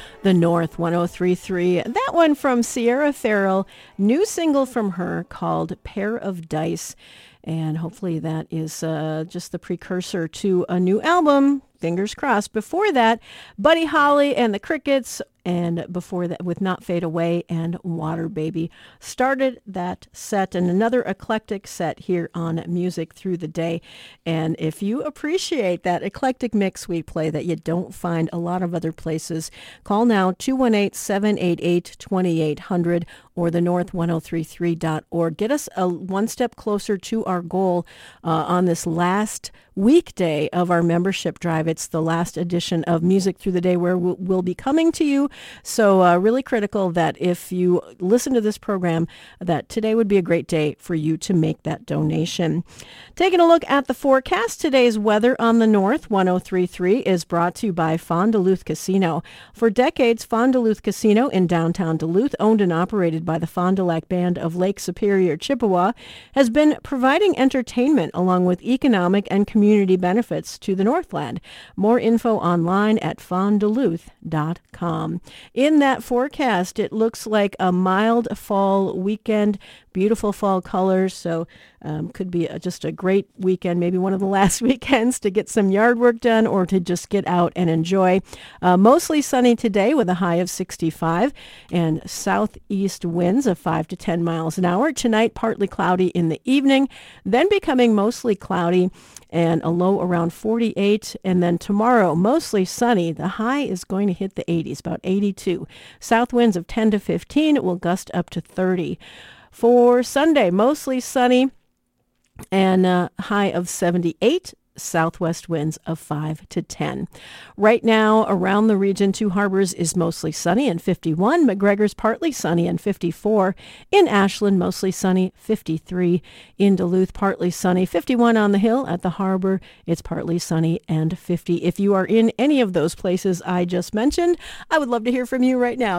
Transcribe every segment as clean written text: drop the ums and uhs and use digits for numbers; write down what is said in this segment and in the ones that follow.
The North 103.3. That one from Sierra Farrell, new single from her called Pair of Dice. And hopefully that is just the precursor to a new album. Fingers crossed. Before that, Buddy Holly and the Crickets, and before that with Not Fade Away and Water Baby started that set, and another eclectic set here on Music Through the Day. And if you appreciate that eclectic mix we play that you don't find a lot of other places, call now 218-788-2800 or thenorth1033.org. Get us one step closer to our goal on this last weekday of our membership drive. It's the last edition of Music Through the Day where we'll be coming to you. So really critical that if you listen to this program, that today would be a great day for you to make that donation. Taking a look at the forecast, today's weather on the North 103.3 is brought to you by Fond du Lac Casino. For decades, Fond du Lac Casino in downtown Duluth, owned and operated by the Fond du Lac Band of Lake Superior, Chippewa, has been providing entertainment along with economic and community benefits to the Northland. More info online at fondduluth.com. In that forecast, it looks like a mild fall weekend, beautiful fall colors, so could be just a great weekend, maybe one of the last weekends to get some yard work done or to just get out and enjoy. Mostly sunny today with a high of 65 and southeast winds of 5 to 10 miles an hour. Tonight, partly cloudy in the evening, then becoming mostly cloudy and a low around 48. And then tomorrow, mostly sunny. The high is going to hit the 80s, about 82. South winds of 10 to 15. It will gust up to 30. For Sunday, mostly sunny and a high of 78. Southwest winds of 5 to 10. Right now, around the region, Two Harbors is mostly sunny and 51. McGregor's partly sunny and 54. In Ashland, mostly sunny, 53. In Duluth, partly sunny, 51 on the hill. At the harbor, it's partly sunny and 50. If you are in any of those places I just mentioned, I would love to hear from you right now.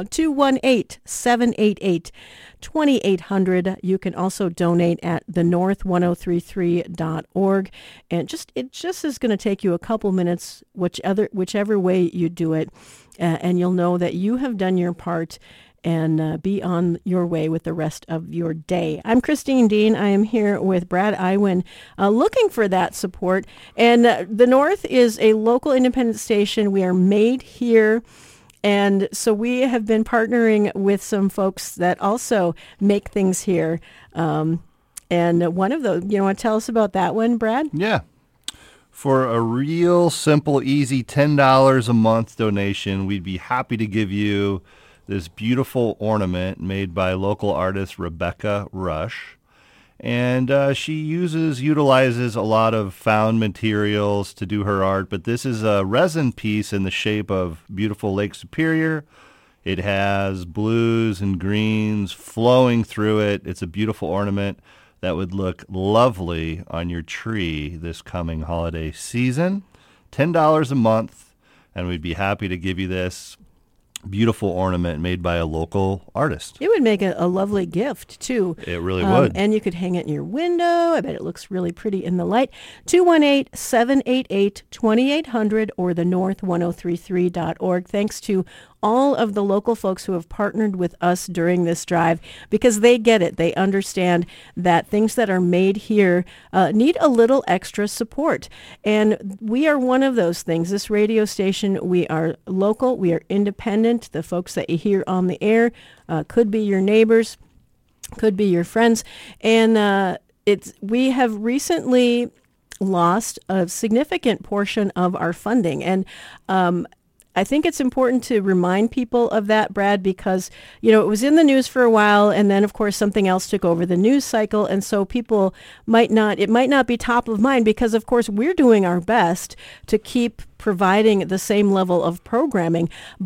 218-788-2800. You can also donate at thenorth1033.org. And it just is going to take you a couple minutes, whichever way you do it, and you'll know that you have done your part and be on your way with the rest of your day. I'm Christine Dean. I am here with Brad Iwin, looking for that support. And the North is a local independent station. We are made here. And so we have been partnering with some folks that also make things here. And one of those, you want to tell us about that one, Brad? Yeah. For a real simple, easy $10 a month donation, we'd be happy to give you this beautiful ornament made by local artist Rebecca Rush. And she utilizes a lot of found materials to do her art, but this is a resin piece in the shape of beautiful Lake Superior. It has blues and greens flowing through it. It's a beautiful ornament that would look lovely on your tree this coming holiday season. $10 a month, and we'd be happy to give you this beautiful ornament made by a local artist. It would make a lovely gift, too. It really would. And you could hang it in your window. I bet it looks really pretty in the light. 218-788-2800 or thenorth1033.org. Thanks to all of the local folks who have partnered with us during this drive, because they get it. They understand that things that are made here need a little extra support. And we are one of those things. This radio station, we are local, we are independent. The folks that you hear on the air could be your neighbors, could be your friends. And we have recently lost a significant portion of our funding. And I think it's important to remind people of that, Brad, because, it was in the news for a while, and then, of course, something else took over the news cycle, and so it might not be top of mind because, of course, we're doing our best to keep providing the same level of programming.